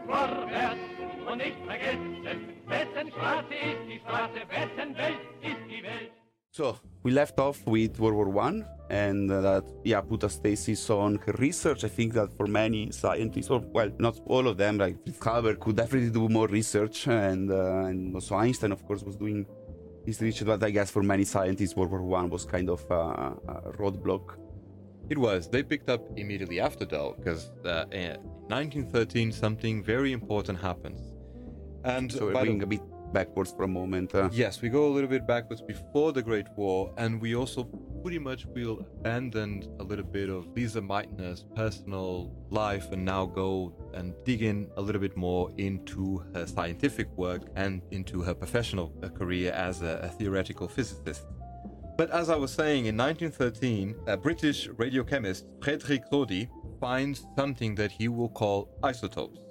vorwärts und nicht vergessen, wessen Straße ist die Straße, wessen Welt ist die Welt. So we left off with World War One, and that put a stasis on her research. I think that for many scientists, or well, not all of them, like Fritz Haber could definitely do more research, and also Einstein, of course, was doing his research. But I guess for many scientists, World War One was kind of a roadblock. It was. They picked up immediately after, though, because in 1913 something very important happens. And so we're going a bit backwards for a moment. Yes, we go a little bit backwards before the Great War, and we also pretty much will abandon a little bit of Lise Meitner's personal life and now go and dig in a little bit more into her scientific work and into her professional career as a theoretical physicist. But as I was saying, in 1913, a British radiochemist, Frédéric Soddy, finds something that he will call isotopes.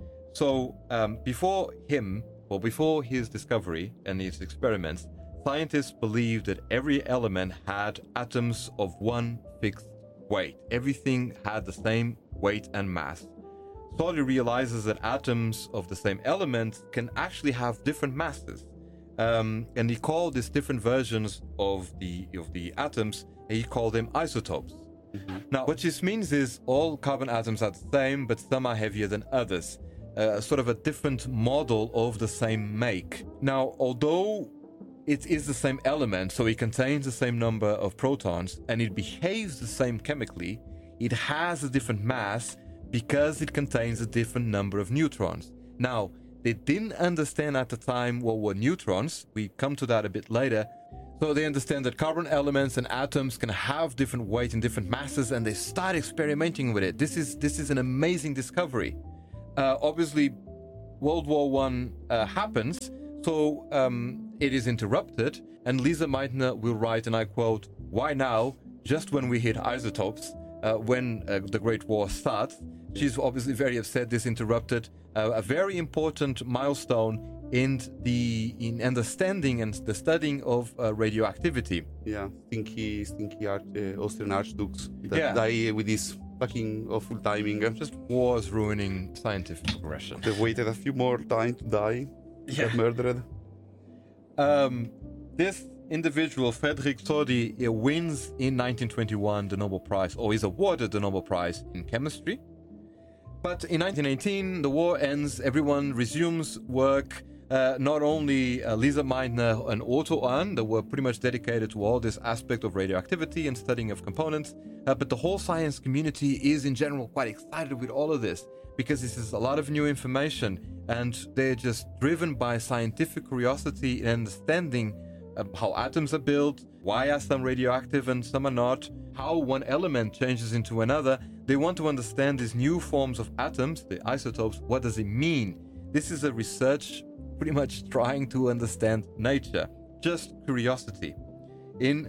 So before his discovery and his experiments, scientists believed that every element had atoms of one fixed weight. Everything had the same weight and mass. Soddy realizes that atoms of the same element can actually have different masses. And he called these different versions of the atoms, and he called them isotopes. Mm-hmm. Now, what this means is all carbon atoms are the same, but some are heavier than others. Sort of a different model of the same make. Now, although it is the same element, so it contains the same number of protons, and it behaves the same chemically, it has a different mass because it contains a different number of neutrons. Now, they didn't understand at the time what were neutrons. We come to that a bit later. So they understand that carbon elements and atoms can have different weight and different masses, and they start experimenting with it. This is an amazing discovery. Obviously, World War I happens, so it is interrupted, and Lise Meitner will write, and I quote, "Why now, just when we hit isotopes, when the Great War starts?" She's obviously very upset this interrupted a very important milestone in understanding and the studying of radioactivity. Yeah, stinky Austrian archdukes that die with this fucking awful timing. Just wars ruining scientific progression. They waited a few more time to die. Got murdered. This individual, Frédéric Soddy, wins in 1921 the Nobel Prize, or is awarded the Nobel Prize in chemistry. But in 1918, the war ends, everyone resumes work. Not only Lise Meitner and Otto Ahn, that were pretty much dedicated to all this aspect of radioactivity and studying of components, but the whole science community is in general quite excited with all of this, because this is a lot of new information, and they're just driven by scientific curiosity and understanding how atoms are built, why are some radioactive and some are not, how one element changes into another. They want to understand these new forms of atoms, the isotopes. What does it mean? This is a research pretty much trying to understand nature, just curiosity. In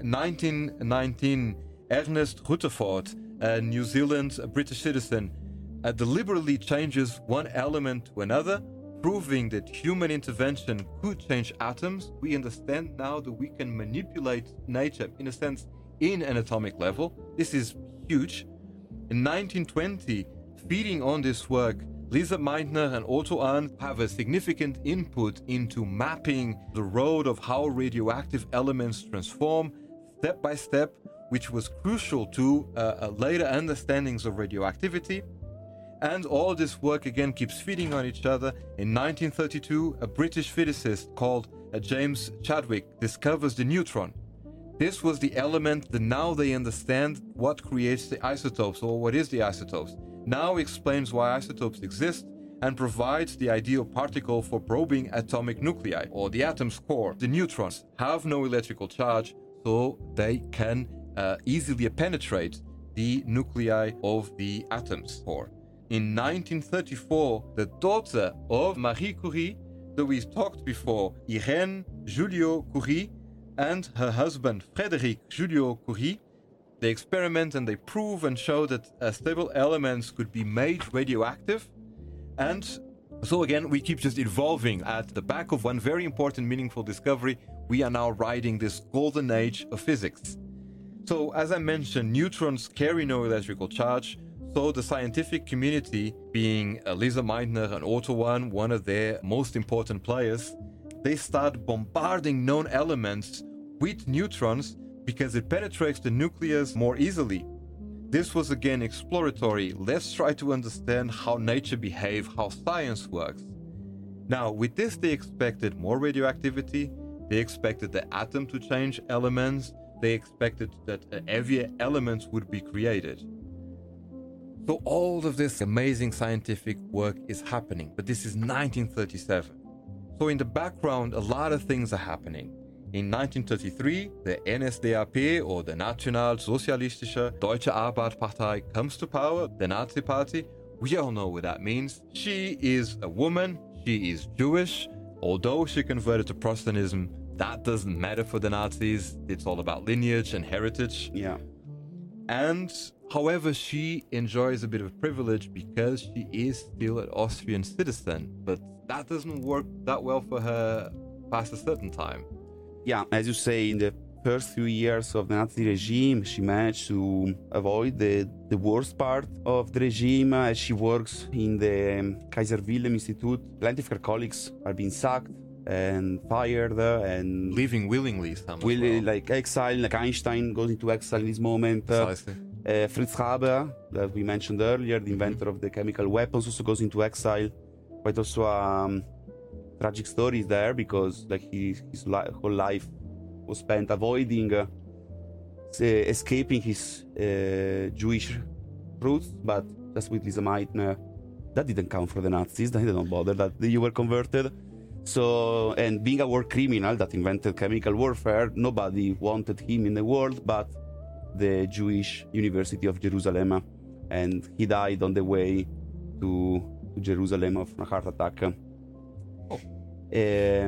1919, Ernest Rutherford, a New Zealand British citizen, deliberately changes one element to another, proving that human intervention could change atoms. We understand now that we can manipulate nature, in a sense, in an atomic level. This is huge. In 1920, feeding on this work, Lise Meitner and Otto Ahn have a significant input into mapping the road of how radioactive elements transform step by step, which was crucial to later understandings of radioactivity. And all this work again keeps feeding on each other. In 1932, a British physicist called James Chadwick discovers the neutron. This was the element that now they understand what creates the isotopes, or what is the isotopes. Now explains why isotopes exist and provides the ideal particle for probing atomic nuclei, or the atom's core. The neutrons have no electrical charge, so they can easily penetrate the nuclei of the atom's core. In 1934, the daughter of Marie Curie, that we talked before, Irène Joliot-Curie, and her husband Frédéric Joliot-Curie, they experiment and they prove and show that stable elements could be made radioactive. And so again, we keep just evolving. At the back of one very important, meaningful discovery, we are now riding this golden age of physics. So as I mentioned, neutrons carry no electrical charge, So the scientific community, being Lisa Meitner and Otto Hahn, one of their most important players, they start bombarding known elements with neutrons because it penetrates the nucleus more easily. This was again exploratory. Let's try to understand how nature behaves, how science works. Now, with this, they expected more radioactivity, they expected the atom to change elements, they expected that heavier elements would be created. So all of this amazing scientific work is happening, but this is 1937. So in the background, a lot of things are happening. In 1933, the NSDAP, or the Nationalsozialistische Deutsche Arbeiterpartei, comes to power, the Nazi party. We all know what that means. She is a woman, she is Jewish. Although she converted to Protestantism, that doesn't matter for the Nazis. It's all about lineage and heritage. Yeah. And however, she enjoys a bit of privilege because she is still an Austrian citizen, but that doesn't work that well for her past a certain time. Yeah, as you say, in the first few years of the Nazi regime, she managed to avoid the worst part of the regime as she works in the Kaiser Wilhelm Institute. Plenty of her colleagues are being sacked and fired and Leaving willingly, some as really well. like exile, like Einstein goes into exile in this moment. Precisely. Fritz Haber, that we mentioned earlier, the inventor of the chemical weapons, also goes into exile. Quite also tragic stories there because like his whole life was spent avoiding escaping his Jewish roots, but just with Lisa Meitner, that didn't count for the Nazis. They didn't bother that you were converted. So, and being a war criminal that invented chemical warfare, nobody wanted him in the world but the Jewish University of Jerusalem, and he died on the way to Jerusalem of a heart attack.